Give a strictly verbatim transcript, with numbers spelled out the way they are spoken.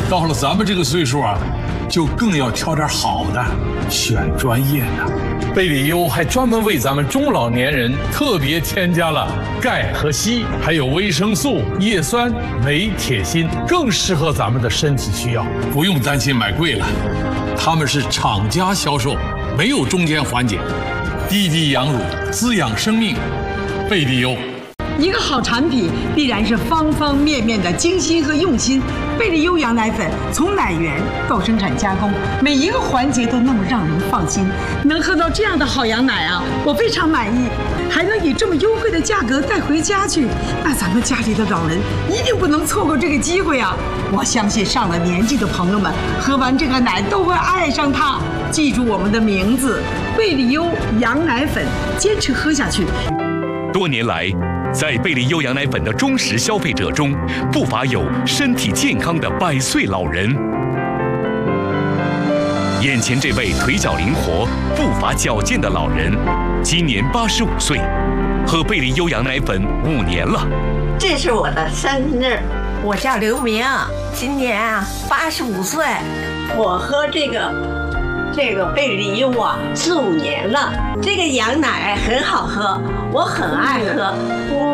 到了咱们这个岁数啊，就更要挑点好的，选专业的。贝里优还专门为咱们中老年人特别添加了钙和硒，还有维生素、叶酸、镁、铁、锌，更适合咱们的身体需要。不用担心买贵了，他们是厂家销售，没有中间环节，滴滴养乳，滋养生命。贝里优。 一个好产品必然是方方面面的精心和用心。贝利优羊奶粉从奶源到生产加工，每一个环节都那么让人放心。能喝到这样的好羊奶啊，我非常满意，还能以这么优惠的价格带回家去，那咱们家里的老人一定不能错过这个机会啊！我相信上了年纪的朋友们喝完这个奶都会爱上它。记住我们的名字，贝利优羊奶粉，坚持喝下去。 多年来，在贝利优羊奶粉的忠实消费者中，不乏有身体健康的百岁老人。眼前这位腿脚灵活、步伐矫健的老人，今年八十五岁，喝贝利优羊奶粉五年了。 这是我的生日， 我叫刘明，今年啊八十五岁。 我喝这个这个贝利优啊四五年了，这个羊奶很好喝，我很爱喝。